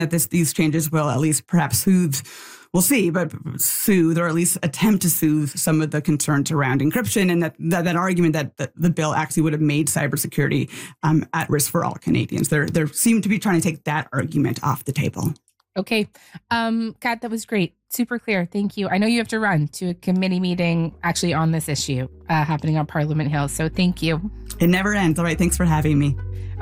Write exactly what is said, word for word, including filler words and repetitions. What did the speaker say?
that this, these changes will at least perhaps soothe, we'll see, but soothe or at least attempt to soothe some of the concerns around encryption, and that that, that argument that the, the bill actually would have made cybersecurity um, at risk for all Canadians. They're, they seem to be trying to take that argument off the table. Okay. Um, Kat, that was great. Super clear. Thank you. I know you have to run to a committee meeting actually on this issue uh, happening on Parliament Hill. So thank you. It never ends. All right. Thanks for having me.